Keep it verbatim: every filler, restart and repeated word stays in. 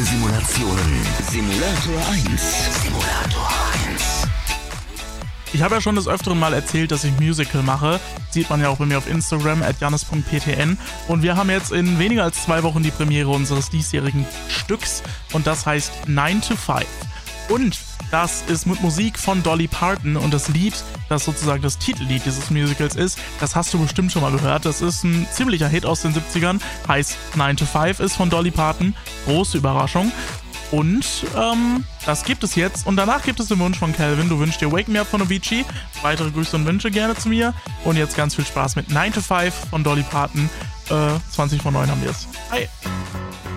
Simulationen. Simulator eins. Simulator eins. Ich habe ja schon des Öfteren mal erzählt, dass ich Musical mache. Sieht man ja auch bei mir auf Instagram, at janis punkt p t n. Und wir haben jetzt in weniger als zwei Wochen die Premiere unseres diesjährigen Stücks. Und das heißt nine to five. Und das ist mit Musik von Dolly Parton. Und das Lied, das sozusagen das Titellied dieses Musicals ist, das hast du bestimmt schon mal gehört. Das ist ein ziemlicher Hit aus den siebzigern. Heißt nine to five, ist von Dolly Parton. Große Überraschung. Und ähm, das gibt es jetzt. Und danach gibt es den Wunsch von Calvin. Du wünschst dir Wake Me Up von Avicii. Weitere Grüße und Wünsche gerne zu mir. Und jetzt ganz viel Spaß mit nine to five von Dolly Parton. Äh, zwanzig vor neun haben wir es. Hi!